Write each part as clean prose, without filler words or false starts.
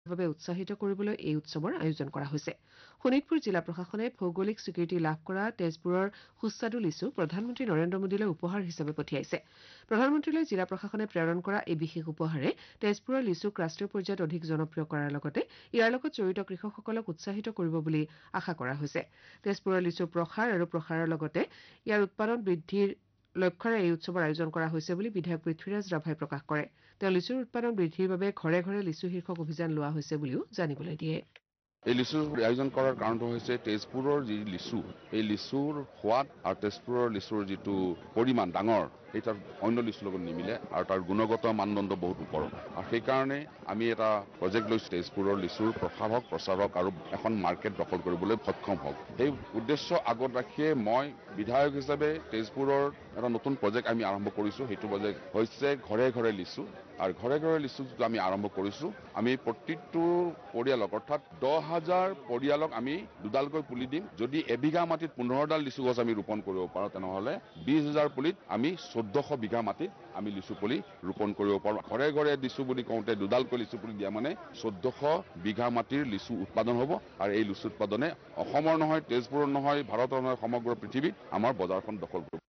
বাবে উৎসাহিত কৰিবলৈ এই উৎসৱৰ আয়োজন কৰা হৈছে শোণিতপুৰ জিলা প্ৰশাসনে ভৌগোলিক স্বীকৃতি লাভ কৰা তেজপুৰৰ সুস্বাদু লিচু প্ৰধানমন্ত্ৰী নৰেন্দ্ৰ মোদীলৈ উপহাৰ হিচাপে পঠিয়াইছে প্ৰধানমন্ত্ৰীলৈ জিলা প্ৰশাসনে প্ৰেৰণ কৰা এই বিশেষ উপহাৰে তেজপুৰৰ লিচুক ৰাষ্ট্ৰীয় পৰ্যায়ত অধিক জনপ্ৰিয় কৰাৰ লগতে ইয়াৰ লগত জড়িত কৃষকসকলক উৎসাহিত কৰিব বুলি আশা কৰা হৈছে তেজপুৰৰ লিচুৰ প্ৰসাৰৰ লগতে ইয়াৰ উৎপাদন বৃদ্ধিৰ লক্ষ্যৰে এই উৎসৱৰ আয়োজন কৰা হৈছে বুলি বিধায়ক পৃথ্বীৰাজ ৰাভাই প্ৰকাশ কৰে তেওঁ লিচুৰ উৎপাদন বৃদ্ধিৰ বাবে ঘৰে ঘৰে লিচু শীৰ্ষক অভিযান লোৱা হৈছে বুলিও জানিবলৈ দিয়ে এই লিচুৰ আয়োজন কৰাৰ কাৰণটো হৈছে তেজপুৰৰ যি লিচু এই লিচুৰ সোৱাদ আৰু তেজপুৰৰ লিচুৰ যিটো পৰিমাণ ডাঙৰ এই তাৰ অন্য লিচুৰ লগত নিমিলে আৰু তাৰ গুণগত মানদণ্ড বহুত ওপৰত আৰু সেইকাৰণে আমি এটা প্ৰজেক্ট লৈছোঁ তেজপুৰৰ লিচুৰ প্ৰচাৰক আৰু এখন মাৰ্কেট দখল কৰিবলৈ সক্ষম হওক সেই উদ্দেশ্য আগত ৰাখিয়ে মই বিধায়ক হিচাপে তেজপুৰৰ এটা নতুন প্ৰজেক্ট আমি আৰম্ভ কৰিছোঁ সেইটো প্ৰজেক্ট হৈছে ঘৰে ঘৰে লিচু আৰু ঘৰে ঘৰে লিচু যিটো আমি আৰম্ভ কৰিছোঁ আমি প্ৰতিটো পৰিয়ালক অৰ্থাৎ 10,000 পৰিয়ালক আমি দুডালকৈ পুলি দিম যদি এবিঘা মাটিত 15ডাল লিচু গছ আমি ৰোপণ কৰিব পাৰোঁ তেনেহ'লে 20,000 পুলিত আমি 1400 বিঘা মাটিত আমি লিচু পুলি ৰোপণ কৰিব পাৰোঁ ঘৰে ঘৰে লিচু বুলি কওঁতে দুডালকৈ লিচু পুলি দিয়া মানে 1400 বিঘা মাটিৰ লিচু উৎপাদন হ'ব আৰু এই লিচু উৎপাদনে অসমৰ নহয় তেজপুৰৰ নহয় ভাৰতৰ নহয় সমগ্ৰ পৃথিৱীত আমাৰ বজাৰখন দখল কৰিব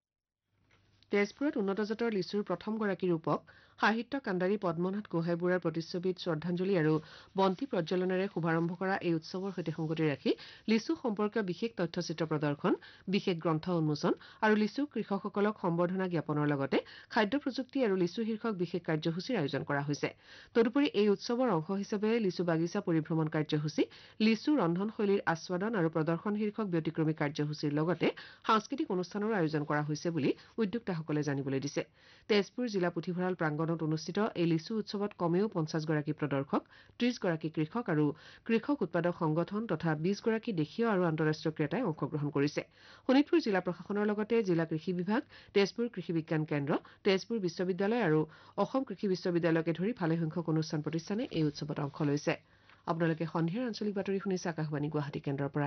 তেজপুৰত উন্নত জাতৰ লিচুৰ প্ৰথমগৰাকী ৰূপক সাহিত্য কাণ্ডাৰী পদ্মনাথ গোহাঁই বৰুৱাৰ প্ৰতিচ্ছবিত শ্ৰদ্ধাঞ্জলি আৰু বন্তি প্ৰজ্বলনেৰে শুভাৰম্ভ কৰা এই উৎসৱৰ সৈতে সংগতি ৰাখি লিচু সম্পৰ্কীয় বিশেষ তথ্যচিত্ৰ প্ৰদৰ্শন বিশেষ গ্ৰন্থ উন্মোচন আৰু লিচু কৃষকসকলক সম্বৰ্ধনা জ্ঞাপনৰ লগতে খাদ্য প্ৰযুক্তি আৰু লিচু শীৰ্ষক বিশেষ কাৰ্যসূচীৰ আয়োজন কৰা হৈছে তদুপৰি এই উৎসৱৰ অংশ হিচাপে লিচু বাগিচা পৰিভ্ৰমণ কাৰ্যসূচী লিচু ৰন্ধনশৈলীৰ আস্বাদন আৰু প্ৰদৰ্শন শীৰ্ষক ব্যতিক্ৰমী কাৰ্যসূচীৰ লগতে সাংস্কৃতিক অনুষ্ঠানৰো আয়োজন কৰা হৈছে বুলি উদ্যোক্তাসকলে জানিবলৈ দিছে তেজপুৰ জিলা পুথিভঁৰাল প্ৰাংগণত অনুষ্ঠিত এই লিচু উৎসৱত কমেও 50 গৰাকী প্ৰদৰ্শক 30 গৰাকী কৃষক আৰু কৃষক উৎপাদক সংগঠন তথা 20 গৰাকী দেশীয় আৰু আন্তঃৰাষ্ট্ৰীয় ক্ৰেতাই অংশগ্ৰহণ কৰিছে শোণিতপুৰ জিলা প্ৰশাসনৰ লগতে জিলা কৃষি বিভাগ তেজপুৰ কৃষি বিজ্ঞান কেন্দ্ৰ তেজপুৰ বিশ্ববিদ্যালয় আৰু অসম কৃষি বিশ্ববিদ্যালয়কে ধৰি ভালেসংখ্যক অনুষ্ঠান প্ৰতিষ্ঠানে এই উৎসৱত অংশ লৈছে আপোনালোকে সন্ধিয়াৰ আঞ্চলিক বাতৰি শুনিছে আকাশবাণী গুৱাহাটী কেন্দ্ৰৰ পৰা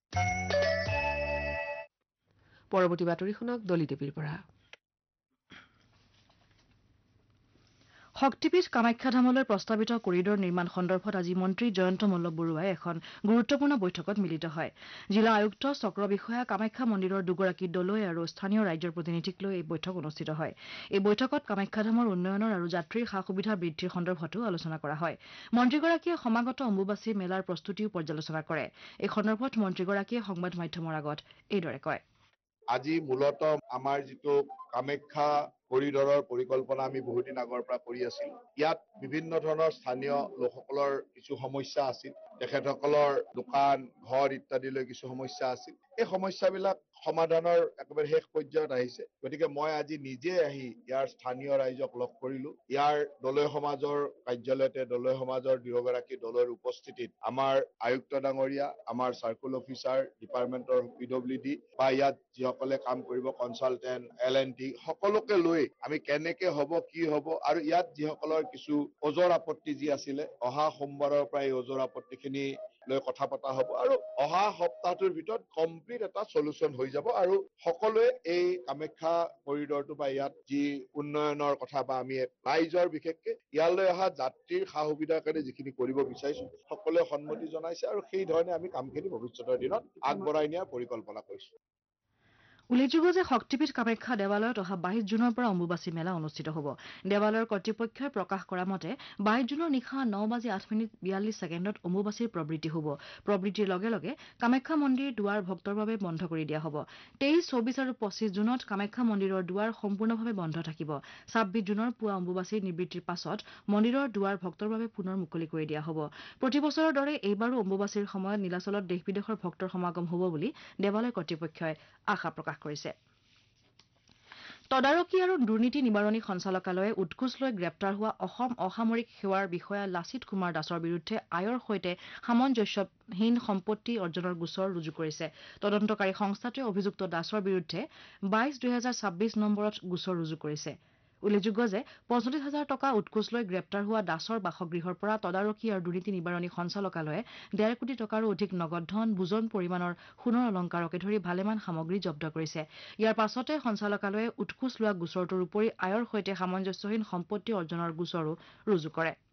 পৰৱৰ্তী বাতৰি শুনক দলি দেৱীৰ পৰা শক্তিপীঠ কামাখ্যা ধামলৈ প্ৰস্তাৱিত কৰিডৰ নিৰ্মাণ সন্দৰ্ভত আজি মন্ত্ৰী জয়ন্ত মল্ল বৰুৱাই এখন গুৰুত্বপূৰ্ণ বৈঠকত মিলিত হয় জিলা আয়ুক্ত চক্ৰ বিষয়া কামাখ্যা মন্দিৰৰ দুগৰাকী দলৈ আৰু স্থানীয় ৰাজ্যৰ প্ৰতিনিধিক লৈ এই বৈঠক অনুষ্ঠিত হয় এই বৈঠকত কামাখ্যা ধামৰ উন্নয়নৰ আৰু যাত্ৰীৰ সা সুবিধা বৃদ্ধিৰ সন্দৰ্ভতো আলোচনা কৰা হয় মন্ত্ৰীগৰাকীয়ে সমাগত অম্বুবাচী মেলাৰ প্ৰস্তুতিও পৰ্যালোচনা কৰে এই সন্দৰ্ভত মন্ত্ৰীগৰাকীয়ে সংবাদ মাধ্যমৰ আগত এইদৰে কয় আজি মূলত আমাৰ যিটো কামাখ্যা কৰিডৰৰ পৰিকল্পনা আমি বহুদিন আগৰ পৰা কৰি আছিলো ইয়াত বিভিন্ন ধৰণৰ স্থানীয় লোকসকলৰ কিছু সমস্যা আছিল তেখেতসকলৰ দোকান ঘৰ ইত্যাদিলৈ কিছু সমস্যা আছিল এই সমস্যাবিলাক সমাধানৰ একেবাৰে শেষ পৰ্যায়ত আহিছে গতিকে মই আজি নিজে আহি ইয়াৰ স্থানীয় ৰাইজক লগ কৰিলো ইয়াৰ দলয় সমাজৰ কাৰ্যালয়তে দলয় সমাজৰ দুয়োগৰাকী দলৰ উপস্থিতিত আমাৰ আয়ুক্ত ডাঙৰীয়া আমাৰ চাৰ্কুল অফিচাৰ ডিপাৰ্টমেণ্টৰ PWD বা ইয়াত যিসকলে কাম কৰিব কনচালটেণ্ট L&T সকলোকে লৈ আমি কেনেকে হ'ব কি হ'ব আৰু ইয়াত যিসকলৰ কিছু ওজৰ আপত্তি যি আছিলে অহা সোমবাৰৰ পৰা এই ওজৰ আপত্তিখিনি লৈ কথা পতা হ'ব আৰু অহা সপ্তাহটোৰ ভিতৰত কমপ্লিট এটা সলিউশন হৈ যাব আৰু সকলোৱে এই কামাখ্যা কৰিডৰটো বা ইয়াত যি উন্নয়নৰ কথা বা আমি ৰাইজৰ বিশেষকে ইয়ালৈ অহা যাত্ৰীৰ সা সুবিধাৰ কাৰণে যিখিনি কৰিব বিচাৰিছো সকলোৱে সন্মতি জনাইছে আৰু সেই ধৰণে আমি কামখিনি ভৱিষ্যতৰ দিনত আগবঢ়াই নিয়াৰ পৰিকল্পনা কৰিছো উল্লেখযোগ্য যে শক্তিপীঠ কামাখ্যা দেৱালয়ত অহা 22 জুনৰ পৰা অম্বুবাচী মেলা অনুষ্ঠিত হ'ব দেৱালয়ৰ কৰ্তৃপক্ষই প্ৰকাশ কৰা মতে 22 জুনৰ নিশা 9:08:42 অম্বুবাচীৰ প্ৰবৃত্তি হ'ব প্ৰবৃত্তিৰ লগে লগে কামাখ্যা মন্দিৰ দুৱাৰ ভক্তৰ বাবে বন্ধ কৰি দিয়া হ'ব 23, 24 আৰু 25 জুনত কামাখ্যা মন্দিৰৰ দুৱাৰ সম্পূৰ্ণভাৱে বন্ধ থাকিব 26 জুনৰ পুৱা অম্বুবাচীৰ নিবৃত্তিৰ পাছত মন্দিৰৰ দুৱাৰ ভক্তৰ বাবে পুনৰ মুকলি কৰি দিয়া হ'ব প্ৰতি বছৰৰ দৰে এইবাৰো অম্বুবাচীৰ সময়ত নীলাচলত দেশ বিদেশৰ ভক্তৰ সমাগম হ'ব বুলি দেৱালয় কৰ্তৃপক্ষই আশা প্ৰকাশ কৰিছে তদাৰকী আৰু দুৰ্নীতি নিবাৰণী সঞ্চালকালয়ে উৎকোচ লৈ গ্ৰেপ্তাৰ হোৱা অসম অসামৰিক সেৱাৰ বিষয়া লাচিত কুমাৰ দাসৰ বিৰুদ্ধে আয়ৰ সৈতে সামঞ্জস্যহীন সম্পত্তি অৰ্জনৰ গোচৰ ৰুজু কৰিছে তদন্তকাৰী সংস্থাটোৱে অভিযুক্ত দাসৰ বিৰুদ্ধে 22/2026 নম্বৰত গোচৰ ৰুজু কৰিছে উল্লেখযোগ্য যে 45,000 টকা উৎকোচ লৈ গ্ৰেপ্তাৰ হোৱা দাসৰ বাসগৃহৰ পৰা তদাৰকী আৰু দুৰ্নীতি নিবাৰণী সঞ্চালকালয়ে 1.5 কোটি টকাৰো অধিক নগদ ধন বুজন পৰিমাণৰ সোণৰ অলংকাৰকে ধৰি ভালেমান সামগ্ৰী জব্দ কৰিছে ইয়াৰ পাছতে সঞ্চালকালয়ে উৎকোচ লোৱা গোচৰটোৰ উপৰি আয়ৰ সৈতে সামঞ্জস্যহীন সম্পত্তি অৰ্জনৰ গোচৰো ৰুজু কৰে